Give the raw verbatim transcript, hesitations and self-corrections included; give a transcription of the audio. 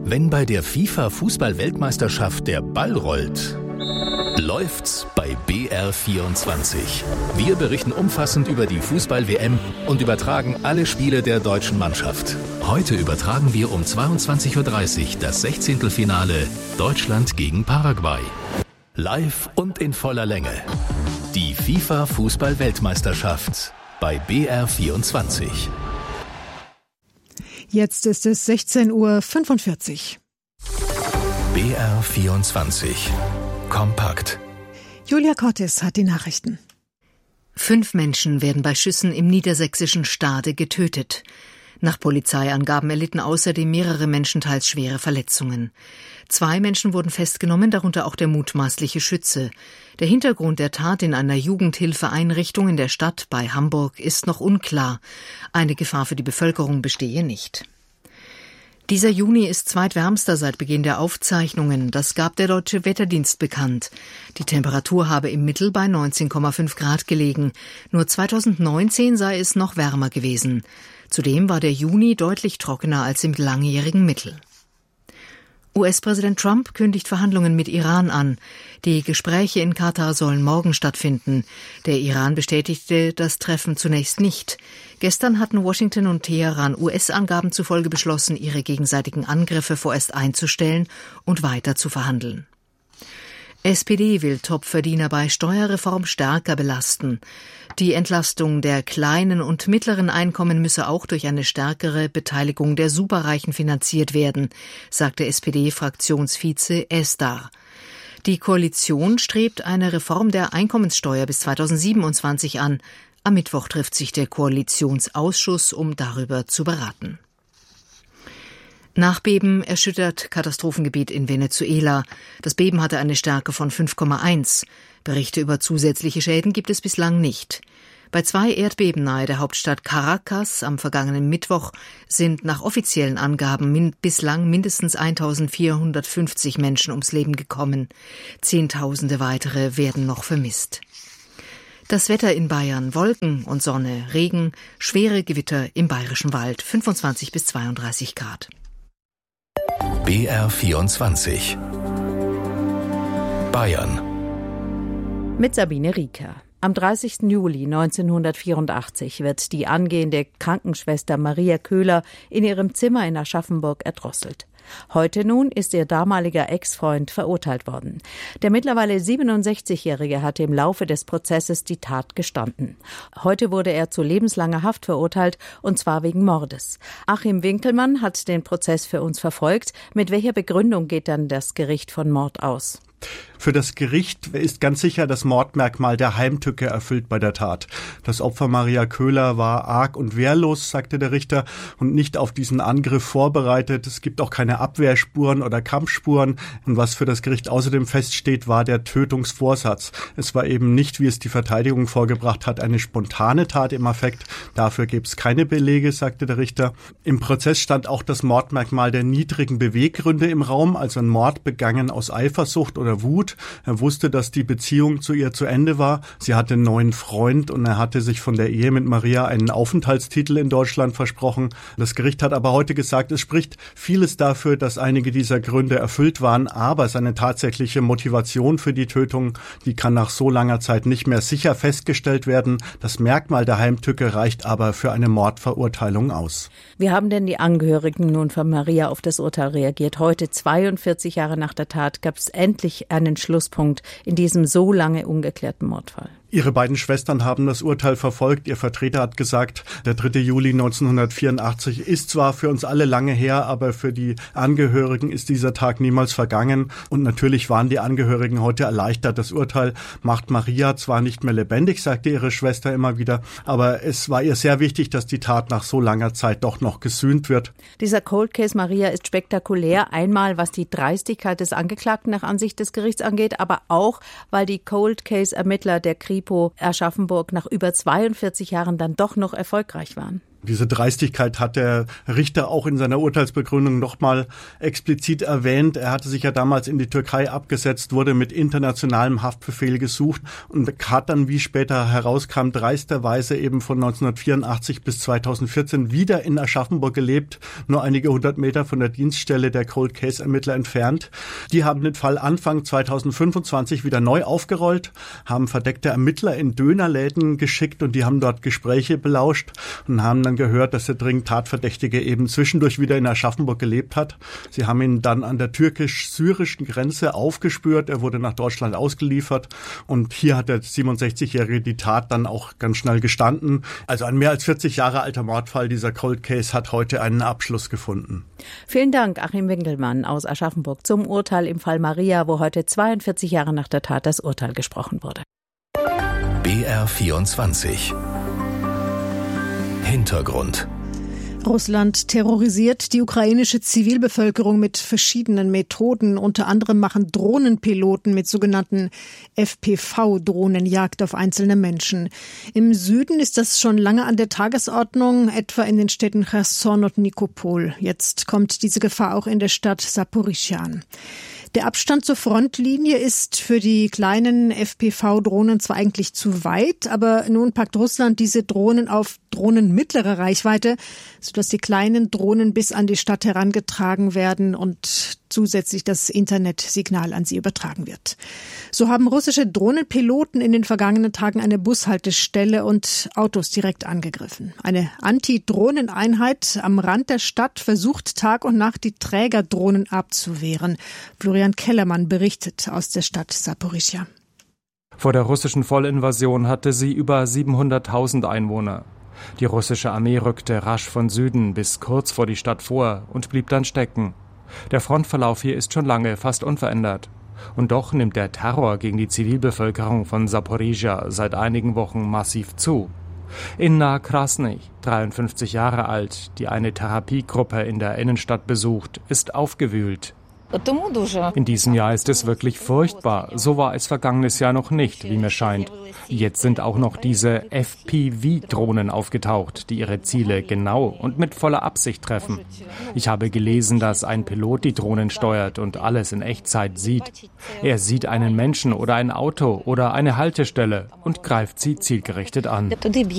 Wenn bei der FIFA-Fußball-Weltmeisterschaft der Ball rollt, läuft's bei B R vierundzwanzig. Wir berichten umfassend über die Fußball-W M und übertragen alle Spiele der deutschen Mannschaft. Heute übertragen wir um zweiundzwanzig Uhr dreißig das Sechzehntelfinale Deutschland gegen Paraguay. Live und in voller Länge. Die FIFA-Fußball-Weltmeisterschaft bei B R vierundzwanzig. Jetzt ist es sechzehn Uhr fünfundvierzig. B R vierundzwanzig. Kompakt. Julia Cortes hat die Nachrichten. Fünf Menschen werden bei Schüssen im niedersächsischen Stade getötet. Nach Polizeiangaben erlitten außerdem mehrere Menschen teils schwere Verletzungen. Zwei Menschen wurden festgenommen, darunter auch der mutmaßliche Schütze. Der Hintergrund der Tat in einer Jugendhilfeeinrichtung in der Stadt bei Hamburg ist noch unklar. Eine Gefahr für die Bevölkerung bestehe nicht. Dieser Juni ist zweitwärmster seit Beginn der Aufzeichnungen. Das gab der Deutsche Wetterdienst bekannt. Die Temperatur habe im Mittel bei neunzehn Komma fünf Grad gelegen. Nur zweitausendneunzehn sei es noch wärmer gewesen. Zudem war der Juni deutlich trockener als im langjährigen Mittel. U S-Präsident Trump kündigt Verhandlungen mit Iran an. Die Gespräche in Katar sollen morgen stattfinden. Der Iran bestätigte das Treffen zunächst nicht. Gestern hatten Washington und Teheran U S-Angaben zufolge beschlossen, ihre gegenseitigen Angriffe vorerst einzustellen und weiter zu verhandeln. S P D will Topverdiener bei Steuerreform stärker belasten. Die Entlastung der kleinen und mittleren Einkommen müsse auch durch eine stärkere Beteiligung der Superreichen finanziert werden, sagte S P D-Fraktionsvize Esdar. Die Koalition strebt eine Reform der Einkommenssteuer bis zweitausendsiebenundzwanzig an. Am Mittwoch trifft sich der Koalitionsausschuss, um darüber zu beraten. Nachbeben erschüttert Katastrophengebiet in Venezuela. Das Beben hatte eine Stärke von fünf Komma eins. Berichte über zusätzliche Schäden gibt es bislang nicht. Bei zwei Erdbeben nahe der Hauptstadt Caracas am vergangenen Mittwoch sind nach offiziellen Angaben min- bislang mindestens eintausendvierhundertfünfzig Menschen ums Leben gekommen. Zehntausende weitere werden noch vermisst. Das Wetter in Bayern: Wolken und Sonne, Regen, schwere Gewitter im Bayerischen Wald, fünfundzwanzig bis zweiunddreißig Grad. B R vierundzwanzig. Bayern. Mit Sabine Rieker. Am dreißigsten Juli neunzehnhundertvierundachtzig wird die angehende Krankenschwester Maria Köhler in ihrem Zimmer in Aschaffenburg erdrosselt. Heute nun ist ihr damaliger Ex-Freund verurteilt worden. Der mittlerweile siebenundsechzigjährige hatte im Laufe des Prozesses die Tat gestanden. Heute wurde er zu lebenslanger Haft verurteilt, und zwar wegen Mordes. Achim Winkelmann hat den Prozess für uns verfolgt. Mit welcher Begründung geht dann das Gericht von Mord aus? Für das Gericht ist ganz sicher das Mordmerkmal der Heimtücke erfüllt bei der Tat. Das Opfer Maria Köhler war arg und wehrlos, sagte der Richter, und nicht auf diesen Angriff vorbereitet. Es gibt auch keine Abwehrspuren oder Kampfspuren. Und was für das Gericht außerdem feststeht, war der Tötungsvorsatz. Es war eben nicht, wie es die Verteidigung vorgebracht hat, eine spontane Tat im Affekt. Dafür gibt es keine Belege, sagte der Richter. Im Prozess stand auch das Mordmerkmal der niedrigen Beweggründe im Raum, also ein Mord begangen aus Eifersucht oder Wut. Er wusste, dass die Beziehung zu ihr zu Ende war. Sie hatte einen neuen Freund und er hatte sich von der Ehe mit Maria einen Aufenthaltstitel in Deutschland versprochen. Das Gericht hat aber heute gesagt, es spricht vieles dafür, dass einige dieser Gründe erfüllt waren, aber seine tatsächliche Motivation für die Tötung, die kann nach so langer Zeit nicht mehr sicher festgestellt werden. Das Merkmal der Heimtücke reicht aber für eine Mordverurteilung aus. Wie haben denn die Angehörigen nun von Maria auf das Urteil reagiert? Heute, zweiundvierzig Jahre nach der Tat, gab es endlich einen Schlusspunkt in diesem so lange ungeklärten Mordfall. Ihre beiden Schwestern haben das Urteil verfolgt. Ihr Vertreter hat gesagt, der dritte Juli neunzehnhundertvierundachtzig ist zwar für uns alle lange her, aber für die Angehörigen ist dieser Tag niemals vergangen. Und natürlich waren die Angehörigen heute erleichtert. Das Urteil macht Maria zwar nicht mehr lebendig, sagte ihre Schwester immer wieder, aber es war ihr sehr wichtig, dass die Tat nach so langer Zeit doch noch gesühnt wird. Dieser Cold Case Maria ist spektakulär. Einmal, was die Dreistigkeit des Angeklagten nach Ansicht des Gerichts angeht, aber auch, weil die Cold Case Ermittler der Kripo Aschaffenburg nach über zweiundvierzig Jahren dann doch noch erfolgreich waren. Diese Dreistigkeit hat der Richter auch in seiner Urteilsbegründung nochmal explizit erwähnt. Er hatte sich ja damals in die Türkei abgesetzt, wurde mit internationalem Haftbefehl gesucht und hat dann, wie später herauskam, dreisterweise eben von neunzehnhundertvierundachtzig bis zweitausendvierzehn wieder in Aschaffenburg gelebt, nur einige hundert Meter von der Dienststelle der Cold Case Ermittler entfernt. Die haben den Fall Anfang zweitausendfünfundzwanzig wieder neu aufgerollt, haben verdeckte Ermittler in Dönerläden geschickt und die haben dort Gespräche belauscht und haben dann gehört, dass der dringend Tatverdächtige eben zwischendurch wieder in Aschaffenburg gelebt hat. Sie haben ihn dann an der türkisch-syrischen Grenze aufgespürt. Er wurde nach Deutschland ausgeliefert und hier hat der siebenundsechzigjährige die Tat dann auch ganz schnell gestanden. Also ein mehr als vierzig Jahre alter Mordfall, dieser Cold Case, hat heute einen Abschluss gefunden. Vielen Dank, Achim Winkelmann aus Aschaffenburg zum Urteil im Fall Maria, wo heute zweiundvierzig Jahre nach der Tat das Urteil gesprochen wurde. B R vierundzwanzig Hintergrund. Russland terrorisiert die ukrainische Zivilbevölkerung mit verschiedenen Methoden. Unter anderem machen Drohnenpiloten mit sogenannten F P V-Drohnen Jagd auf einzelne Menschen. Im Süden ist das schon lange an der Tagesordnung, etwa in den Städten Cherson und Nikopol. Jetzt kommt diese Gefahr auch in der Stadt Saporischschja an. Der Abstand zur Frontlinie ist für die kleinen F P V-Drohnen zwar eigentlich zu weit, aber nun packt Russland diese Drohnen auf Drohnen mittlerer Reichweite, sodass die kleinen Drohnen bis an die Stadt herangetragen werden und zusätzlich das Internetsignal an sie übertragen wird. So haben russische Drohnenpiloten in den vergangenen Tagen eine Bushaltestelle und Autos direkt angegriffen. Eine Anti-Drohnen-Einheit am Rand der Stadt versucht Tag und Nacht, die Trägerdrohnen abzuwehren. Florian Kellermann berichtet aus der Stadt Saporischschja. Vor der russischen Vollinvasion hatte sie über siebenhunderttausend Einwohner. Die russische Armee rückte rasch von Süden bis kurz vor die Stadt vor und blieb dann stecken. Der Frontverlauf hier ist schon lange fast unverändert. Und doch nimmt der Terror gegen die Zivilbevölkerung von Saporischschja seit einigen Wochen massiv zu. Inna Krasny, dreiundfünfzig Jahre alt, die eine Therapiegruppe in der Innenstadt besucht, ist aufgewühlt. In diesem Jahr ist es wirklich furchtbar. So war es vergangenes Jahr noch nicht, wie mir scheint. Jetzt sind auch noch diese F P V-Drohnen aufgetaucht, die ihre Ziele genau und mit voller Absicht treffen. Ich habe gelesen, dass ein Pilot die Drohnen steuert und alles in Echtzeit sieht. Er sieht einen Menschen oder ein Auto oder eine Haltestelle und greift sie zielgerichtet an.